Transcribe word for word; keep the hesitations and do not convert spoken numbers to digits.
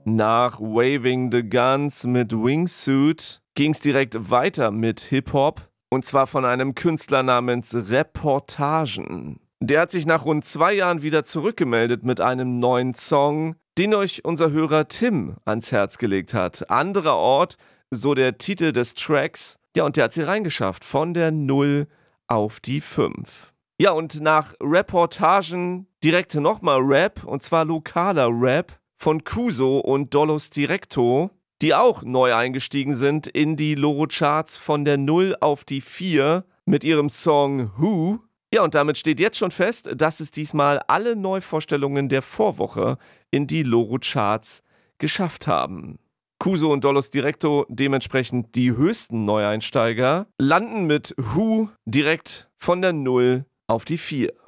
Nach Waving the Guns mit Wingsuit ging es direkt weiter mit Hip-Hop. Und zwar von einem Künstler namens Reportagen. Der hat sich nach rund zwei Jahren wieder zurückgemeldet mit einem neuen Song, den euch unser Hörer Tim ans Herz gelegt hat. Anderer Ort, so der Titel des Tracks. Ja, und der hat sie reingeschafft, von der null auf die fünf. Ja, und nach Reportagen direkt nochmal Rap, und zwar lokaler Rap von Kuso und Dollos Directo, die auch neu eingestiegen sind in die Loro-Charts von der null auf die vier mit ihrem Song Who. Ja, und damit steht jetzt schon fest, dass es diesmal alle Neuvorstellungen der Vorwoche in die Loro-Charts geschafft haben. Kuso und Dollos Directo, dementsprechend die höchsten Neueinsteiger, landen mit Who direkt von der null auf die vier.